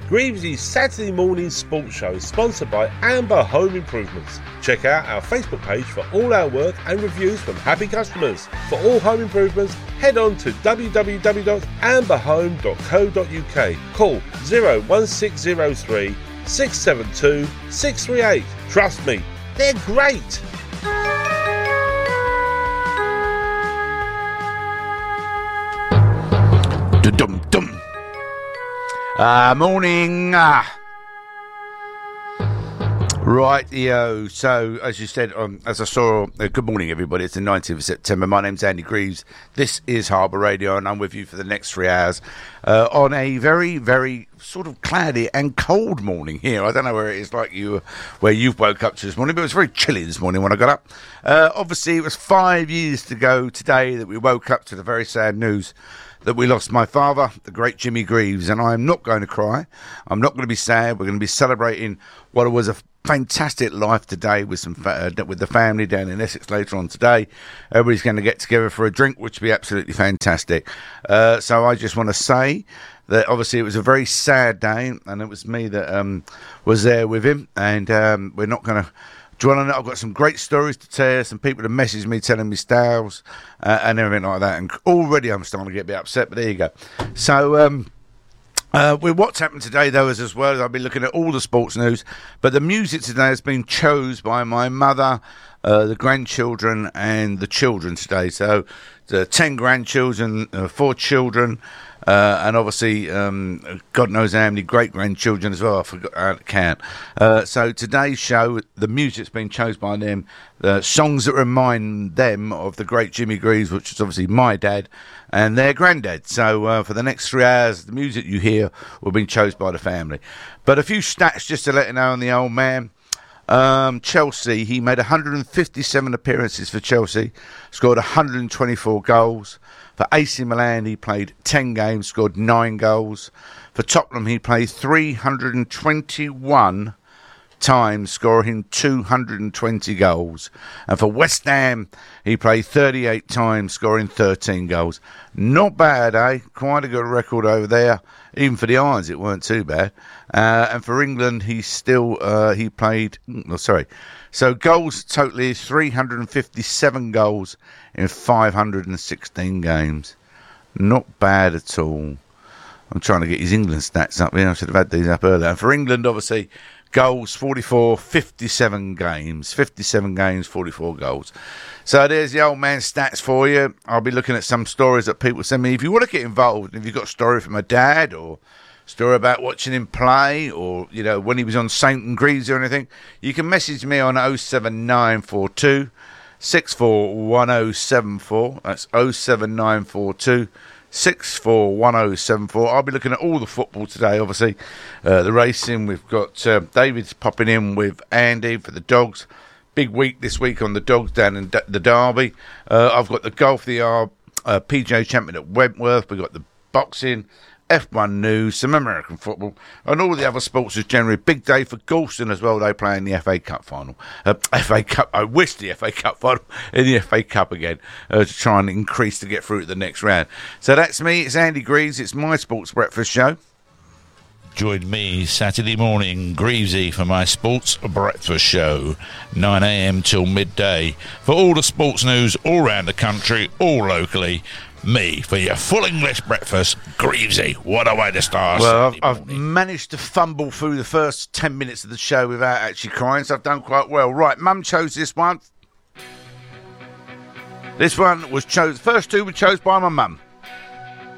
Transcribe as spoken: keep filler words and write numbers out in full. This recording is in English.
Greavesy's Saturday morning sports show is sponsored by Amber Home Improvements. Check out our Facebook page for all our work and reviews from happy customers. For all home improvements, head on to w w w dot amber home dot co dot u k. Call zero one six zero three, six seven two, six three eight. Trust me, they're great. Dum dum. Uh, morning. Uh. Right, yo. So, as you said, um, as I saw, uh, good morning, everybody. It's the nineteenth of September. My name's Andy Greaves. This is Harbour Radio, and I'm with you for the next three hours uh, on a very, very sort of cloudy and cold morning here. I don't know where it is like you, where you've woke up to this morning, but it was very chilly this morning when I got up. Uh, obviously, it was five years to go today that we woke up to the very sad news that we lost my father, the great Jimmy Greaves, and I'm not going to cry. I'm not going to be sad. We're going to be celebrating what was a fantastic life today with some fa- uh, with the family down in Essex later on today. Everybody's going to get together for a drink, which will be absolutely fantastic. Uh, so I just want to say that obviously it was a very sad day, and it was me that um, was there with him, and um, we're not going to dwell on it. I've got some great stories to tell, some people that message me telling me styles uh, and everything like that, and already I'm starting to get a bit upset, but there you go. So um Uh, with what's happened today, though, as, as well as I'll be looking at all the sports news, but the music today has been chose by my mother, uh, the grandchildren, and the children today. So, the ten grandchildren, uh, four children, uh, and obviously, um, God knows how many great grandchildren as well. I forgot how to count. Uh, so, today's show, the music's been chosen by them, the songs that remind them of the great Jimmy Greaves, which is obviously my dad and their granddad. So uh, for the next three hours, the music you hear will be chosen by the family. But a few stats just to let you know on the old man. Um, Chelsea, he made one hundred fifty-seven appearances for Chelsea, scored one hundred twenty-four goals. For A C Milan, he played ten games, scored nine goals. For Tottenham, he played three hundred twenty-one times, scoring two hundred twenty goals. And for West Ham, he played thirty-eight times, scoring thirteen goals. Not bad, eh? Quite a good record over there. Even for the Irons, it weren't too bad. Uh, and for England, he still uh, he played. Oh, sorry. So goals totally is three hundred fifty-seven goals in five hundred sixteen games. Not bad at all. I'm trying to get his England stats up here. I should have had these up earlier. And for England, obviously, goals, forty-four, fifty-seven games. fifty-seven games, forty-four goals. So there's the old man's stats for you. I'll be looking at some stories that people send me. If you want to get involved, if you've got a story from a dad or a story about watching him play or, you know, when he was on Saint and Greaves or anything, you can message me on oh seven nine four two, six four one oh seven four. That's oh seven nine four two, six four one oh seven four. I'll be looking at all the football today, obviously. Uh, the racing, we've got uh, David's popping in with Andy for the dogs. Big week this week on the dogs down in D- the Derby. Uh, I've got the golf, the uh, uh, P G A Champion at Wentworth. We've got the boxing, F one news, some American football, and all the other sports is generally a big day for Galston as well. They play in the F A Cup final. Uh, F A Cup, I wish the F A Cup final in the F A Cup again uh, to try and increase to get through to the next round. So that's me. It's Andy Greaves. It's my Sports Breakfast Show. Join me Saturday morning, Greavesy, for my Sports Breakfast Show, nine a.m. till midday. For all the sports news all around the country, all locally, me for your full English breakfast, Greavesy. What a way to start. Well, I've, I've managed to fumble through the first ten minutes of the show without actually crying, so I've done quite well. Right, Mum chose this one. This one was chose. First two were chosen by my mum.